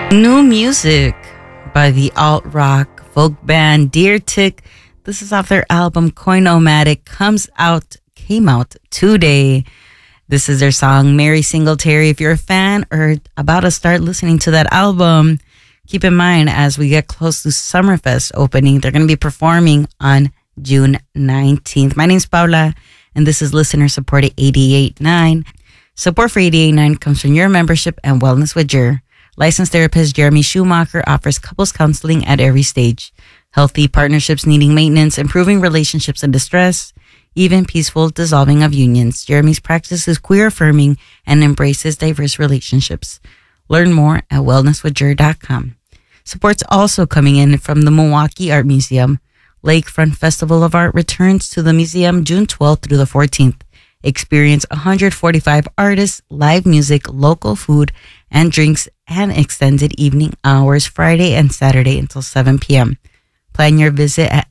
New music by the alt-rock folk band Deer Tick. This is off their album Coin-O-Matic. Came out today. This is their song Mary Singletary. If you're a fan or about to start listening to that album, keep in mind as we get close to Summerfest opening, they're going to be performing on June 19th. My name's Paula, and this is listener support at 88.9. Support for 88.9 comes from your membership and Wellness with Jer. Licensed therapist Jeremy Schumacher offers couples counseling at every stage. Healthy partnerships needing maintenance, improving relationships in distress, even peaceful dissolving of unions. Jeremy's practice is queer affirming and embraces diverse relationships. Learn more at wellnesswithjer.com. Support's also coming in from the Milwaukee Art Museum. Lakefront Festival of Art returns to the museum June 12th through the 14th. Experience 145 artists, live music, local food and drinks, and extended evening hours Friday and Saturday until 7 p.m. Plan your visit at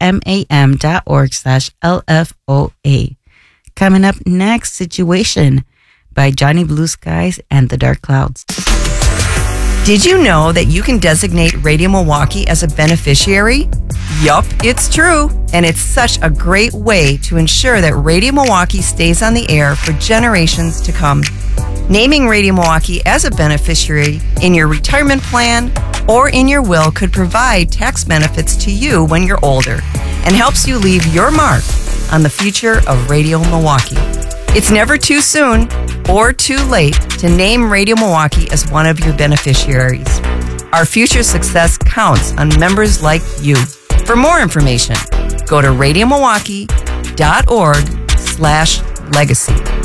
mam.org/LFOA. Coming up next, Situation by Johnny Blue Skies and the Dark Clouds. Did you know that you can designate Radio Milwaukee as a beneficiary? Yup, it's true. And it's such a great way to ensure that Radio Milwaukee stays on the air for generations to come. Naming Radio Milwaukee as a beneficiary in your retirement plan or in your will could provide tax benefits to you when you're older and helps you leave your mark on the future of Radio Milwaukee. It's never too soon or too late to name Radio Milwaukee as one of your beneficiaries. Our future success counts on members like you. For more information, go to radiomilwaukee.org/legacy.